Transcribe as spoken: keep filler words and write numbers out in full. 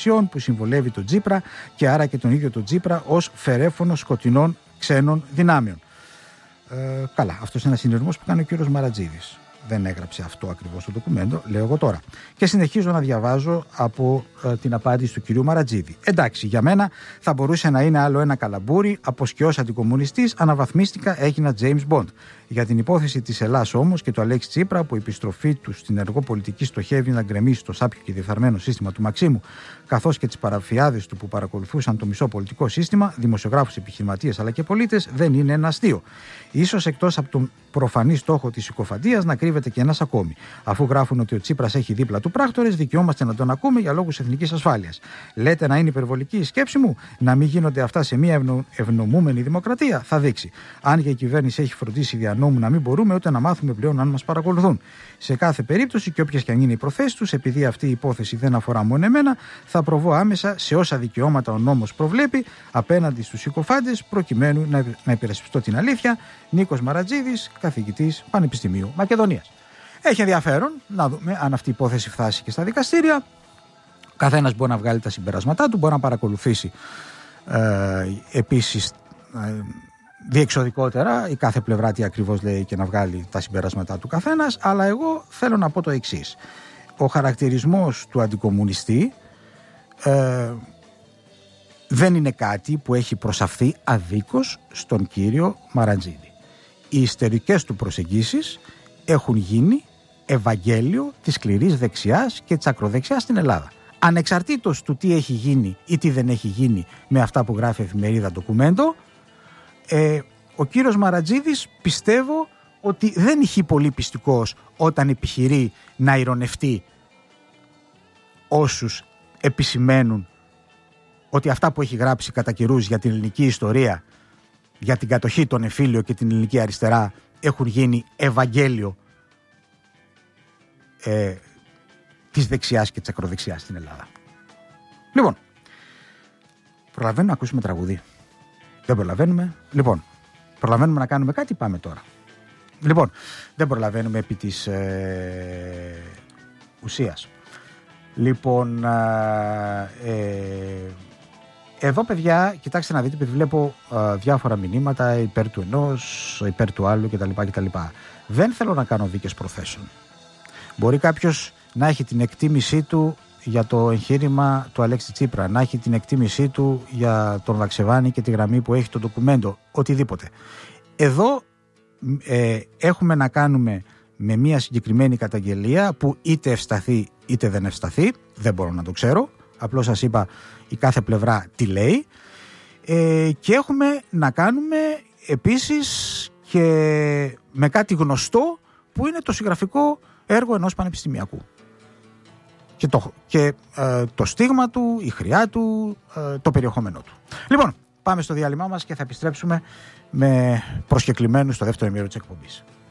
υπηρεσιών που συμβολεύει τον Τσίπρα και άρα και τον ίδιο τον Τσίπρα ως φερέφωνο σκοτεινών ξένων δυνάμεων. Ε, καλά, αυτός είναι ένας συνειρμός που κάνει ο κύριος Μαρατζίδης. Δεν έγραψε αυτό ακριβώς το ντοκουμέντο, λέω εγώ τώρα. Και συνεχίζω να διαβάζω από ε, την απάντηση του κυρίου Μαρατζίδη. Εντάξει, για μένα θα μπορούσε να είναι άλλο ένα καλαμπούρι. Από σκιός αντικομουνιστής αναβαθμίστηκα, έγινα James Bond. Για την υπόθεση της Ελλάς όμως και του Αλέξη Τσίπρα, που η επιστροφή του στην εργοπολιτική στοχεύει να γκρεμίσει το σάπιο και διεφθαρμένο σύστημα του Μαξίμου, καθώς και τις παραφιάδες του που παρακολουθούσαν το μισό πολιτικό σύστημα, δημοσιογράφους, επιχειρηματίες αλλά και πολίτες, δεν είναι ένα αστείο. Ίσως εκτός από τον προφανή στόχο της συκοφαντίας να κρύβεται και ένας ακόμη. Αφού γράφουν ότι ο Τσίπρας έχει δίπλα του πράκτορες, δικαιόμαστε να τον ακούμε για λόγους εθνικής ασφάλειας. Λέτε να είναι υπερβολική η σκέψη μου, να μην γίνονται αυτά σε μια ευνο, ευνομούμενη δημοκρατία? Θα δείξει. Αν και η κυβέρνηση έχει φροντίσει δια νόμου να μην μπορούμε ούτε να μάθουμε πλέον αν μας παρακολουθούν. Σε κάθε περίπτωση, και όποιες και αν είναι οι προθέσεις τους, επειδή αυτή η υπόθεση δεν αφορά μόνο εμένα, θα προβώ άμεσα σε όσα δικαιώματα ο νόμος προβλέπει απέναντι στους συκοφάντες, προκειμένου να, να υπερασπιστώ την αλήθεια. Νίκος Μαρατζίδης, καθηγητής Πανεπιστημίου Μακεδονίας. Έχει ενδιαφέρον να δούμε αν αυτή η υπόθεση φτάσει και στα δικαστήρια. Καθένας μπορεί να βγάλει τα συμπεράσματά του, μπορεί να παρακολουθήσει ε, επίσης ε, διεξοδικότερα η κάθε πλευρά τι ακριβώς λέει και να βγάλει τα συμπεράσματά του καθένας. Αλλά εγώ θέλω να πω το εξής. Ο χαρακτηρισμός του αντικομουνιστή ε, δεν είναι κάτι που έχει προσαφθεί αδίκως στον κύριο Μαρατζίδη. Οι ιστερικές του προσεγγίσεις έχουν γίνει Ευαγγέλιο της σκληρής δεξιάς και της ακροδεξιάς στην Ελλάδα. Ανεξαρτήτως του τι έχει γίνει ή τι δεν έχει γίνει με αυτά που γράφει η εφημερίδα ντοκουμέντο, ε, ο κύριος Μαρατζίδης πιστεύω ότι δεν ηχεί πολύ πιστικός όταν επιχειρεί να ειρωνευτεί όσους επισημαίνουν ότι αυτά που έχει γράψει κατά καιρούς για την ελληνική ιστορία, για την κατοχή των εμφύλιων και την ελληνική αριστερά έχουν γίνει Ευαγγέλιο ε, της δεξιάς και της ακροδεξιάς στην Ελλάδα. Λοιπόν, προλαβαίνουμε να ακούσουμε τραγουδί? Δεν προλαβαίνουμε. Λοιπόν, προλαβαίνουμε να κάνουμε κάτι? Πάμε τώρα. Λοιπόν, δεν προλαβαίνουμε επί της ε, ουσίας. Λοιπόν, ε, εδώ παιδιά, κοιτάξτε να δείτε, επειδή βλέπω ε, διάφορα μηνύματα υπέρ του ενός, υπέρ του άλλου κτλ, κτλ. Δεν θέλω να κάνω δίκες προθέσεων. Μπορεί κάποιος να έχει την εκτίμησή του για το εγχείρημα του Αλέξη Τσίπρα, να έχει την εκτίμησή του για τον Βαξεβάνη και τη γραμμή που έχει το ντοκουμέντο, οτιδήποτε. Εδώ ε, έχουμε να κάνουμε με μια συγκεκριμένη καταγγελία που είτε ευσταθεί είτε δεν ευσταθεί, δεν μπορώ να το ξέρω, απλώς σας είπα η κάθε πλευρά τι λέει, ε, και έχουμε να κάνουμε επίσης και με κάτι γνωστό που είναι το συγγραφικό έργο ενός πανεπιστημιακού και το, και, ε, το στίγμα του, η χρειά του, ε, το περιεχόμενό του. Λοιπόν, πάμε στο διάλειμμα μας και θα επιστρέψουμε με προσκεκλημένους στο δεύτερο ημίρο της εκπομπής.